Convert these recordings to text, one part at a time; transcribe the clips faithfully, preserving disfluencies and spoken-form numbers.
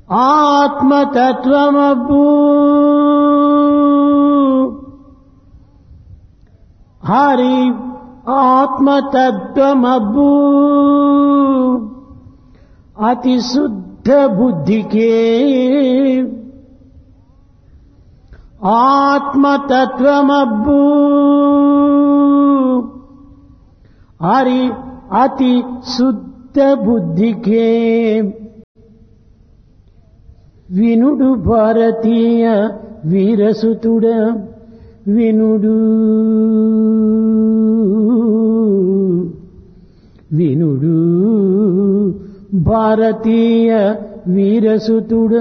ఆత్మతత్వమబ్బు హరి ఆత్మతత్వమబ్బు అతి శుద్ధ బుద్ధికే ఆత్మతత్వమబ్బు హరి అతి శుద్ధ బుద్ధికే వినుడు భారతీయ వీరసుతుడ వినుడు వినుడు భారతీయ వీరసుతుడ.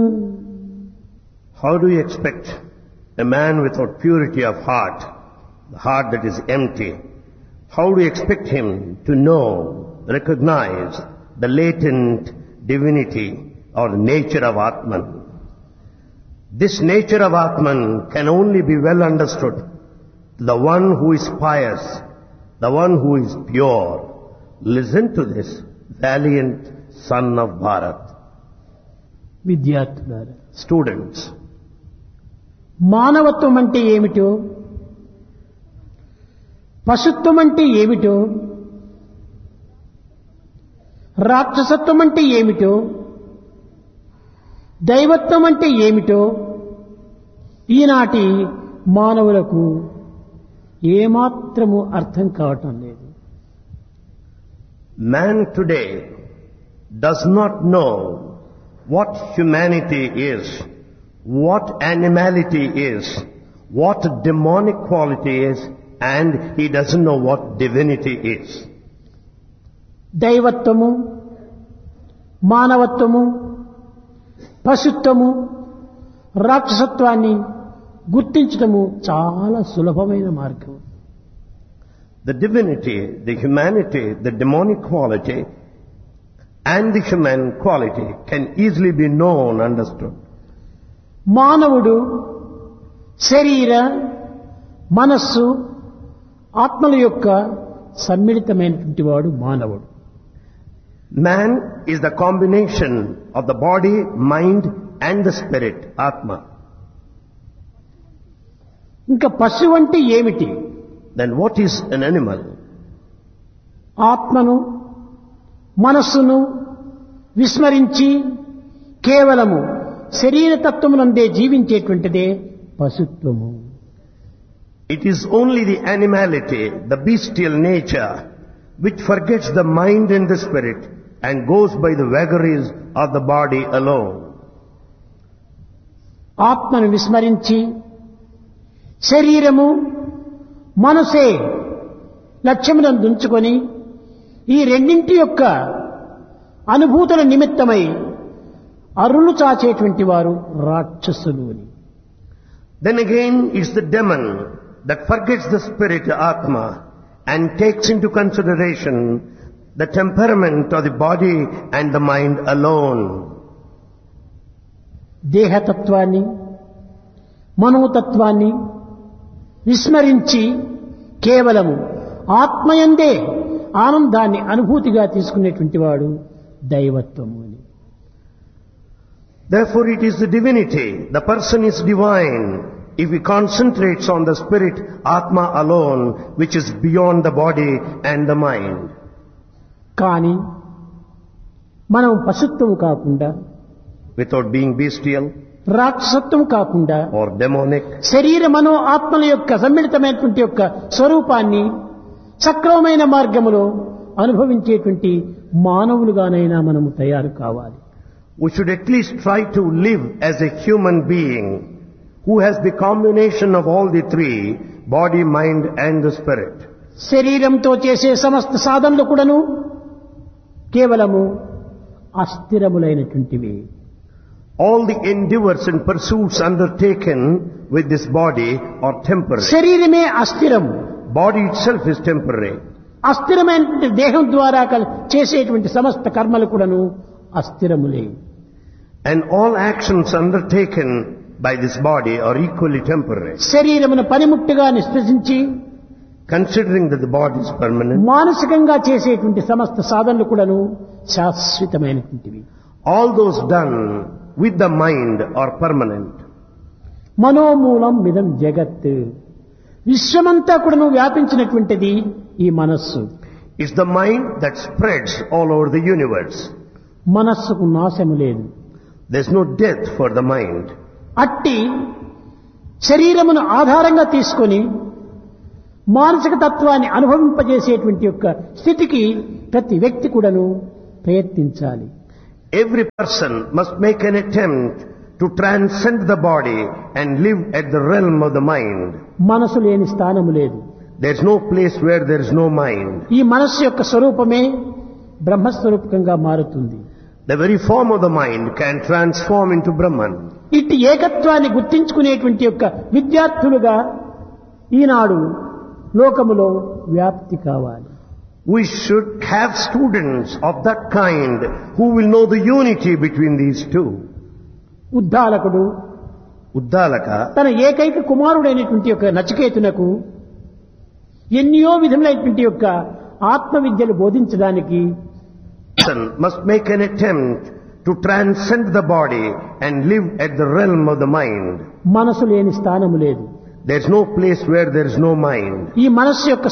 How do you expect a man without purity of heart, the heart that is empty, how do you expect him to know, recognize the latent divinity or nature of Atman? This nature of Atman can only be well understood to the one who is pious, the one who is pure. Listen to this valiant son of Bharat. విద్యార్థులారా, Students, మానవత్వం అంటే ఏమిటో, పశుత్వం అంటే ఏమిటో, రాక్షసత్వం అంటే ఏమిటో, దైవత్వం అంటే ఏమిటో ఈనాటి మానవులకు ఏమాత్రము అర్థం కావటం లేదు. man today does not know what humanity is, what animality is, what demonic quality is, and he doesn't know what divinity is. దైవత్వము, మానవత్వము, పశుత్వము, రాక్షసత్వాన్ని గుర్తించడము చాలా సులభమైన మార్గం. The divinity, the humanity, the demonic quality, and the human quality can easily be known, understood. మానవుడు శరీర, మనస్సు, ఆత్మల యొక్క సమ్మిళితమైనటువంటి వాడు మానవుడు. Man is the combination of the body, mind, and the spirit, Atma. ఇంకా పశువు అంటే ఏమిటి? Then what is an animal? ఆత్మను, మనస్సును విస్మరించి కేవలము శరీరతత్వమునందే జీవించేటువంటిదే పశుత్వము. It is only the animality, the bestial nature, which forgets the mind and the spirit and goes by the vagaries of the body alone. ఆత్మను విస్మరించి శరీరము, మనసే లక్ష్యములను దుంచుకొని ఈ రెండింటి యొక్క అనుభూతుల నిమిత్తమై అరులు చాచేటువంటి వారు రాక్షసులు అని. Then again it's the demon that forgets the spirit, Atma, and takes into consideration the temperament of the body and the mind alone. దేహతత్వాన్ని, మనోతత్వాన్ని విస్మరించి కేవలము ఆత్మయందే ఆనందాన్ని అనుభూతిగా తీసుకునేటువంటి వాడు దైవత్వము అని. Therefore it is the divinity, the person is divine if he concentrates on the spirit, Atma alone, which is beyond the body and the mind. కానీ మనం పశుత్వము కాకుండా, Without being bestial రాక్షసత్వం కాకుండా, or demonic, శరీర మనో ఆత్మల యొక్క సమ్మిళితమైనటువంటి యొక్క స్వరూపాన్ని సక్రమమైన మార్గములో అనుభవించేటువంటి మానవులుగానైనా మనము తయారు కావాలి. we should at least try to live as a human being who has the combination of all the three, body, mind and the spirit. శరీరంతో చేసే సమస్త సాధనలు కూడాను కేవలము అస్థిరములైనటువంటివి. All the endeavors and pursuits undertaken with this body are temporary. శరీరమే అస్థిరము. Body itself is temporary. అస్థిరమైనటువంటి దేహం ద్వారా కల్- చేసేటువంటి సమస్త కర్మలు కూడాను అస్థిరములే. And all actions undertaken by this body are equally temporary. శరీరమును పనిముట్టుగా నిష్పృశించి Considering that the body is permanent, మానసికంగా చేసేటువంటి సమస్త సాధనలు కూడాను శాశ్వతమైనటువంటివి. all those done with the mind are permanent. మనోమూలం మిదం జగత్. విశ్వమంతా కూడాను వ్యాపించినటువంటిది ఈ మనస్సు. It's the mind that spreads all over the universe. మనస్సుకు నాశము లేదు. There's no death for the mind. అట్టి శరీరమును ఆధారంగా తీసుకొని మానసిక తత్వాన్ని అనుభవింపజేసేటువంటి యొక్క స్థితికి ప్రతి వ్యక్తి కూడాను ప్రయత్నించాలి. Every person must make an attempt to transcend the body and live at the realm of the mind. మనసు లేని స్థానము లేదు. There's no place where there is no mind. ఈ మనస్సు యొక్క స్వరూపమే బ్రహ్మస్వరూపకంగా మారుతుంది. The very form of the mind can transform into Brahman. ఇట్టి ఏకత్వాన్ని గుర్తించుకునేటువంటి యొక్క విద్యార్థులుగా ఈనాడు లోకములో వ్యాప్తి కావాలి. We should have students of that kind who will know the unity between these two. ఉద్దాలకుడు Uddalaka, తన ఏకైక కుమారుడైనటువంటి యొక్క నచికేతునకు ఎన్నో విధములైనటువంటి యొక్క ఆత్మ విద్యలు బోధించడానికి person must make an attempt to transcend the body and live at the realm of the mind. మనసు లేని స్థానము లేదు. There's no place where there is no mind. ఈ మనస్సు యొక్క